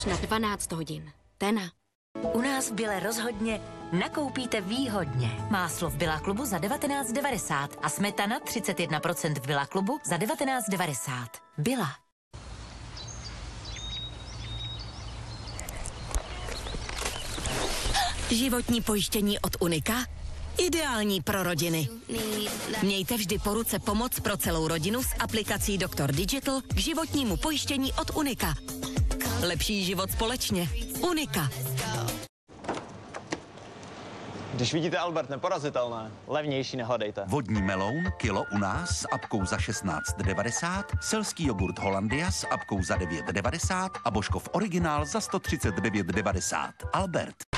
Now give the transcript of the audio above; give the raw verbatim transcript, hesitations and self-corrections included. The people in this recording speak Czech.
Na dvanáct hodin. Tena. U nás v Bile rozhodně nakoupíte výhodně. Máslo v Billa Klubu za devatenáct devadesát a smetana třicet jedna procent v Billa Klubu za devatenáct devadesát. Billa. Životní pojištění od Unika? Ideální pro rodiny. Mějte vždy po ruce pomoc pro celou rodinu s aplikací Doktor Digital k životnímu pojištění od Unika. Lepší život společně. Unika. Když vidíte Albert neporazitelné, levnější nehledejte. Vodní meloun, kilo u nás s apkou za šestnáct devadesát, selský jogurt Hollandia s apkou za devět devadesát a Božkov originál za sto třicet devět devadesát. Albert.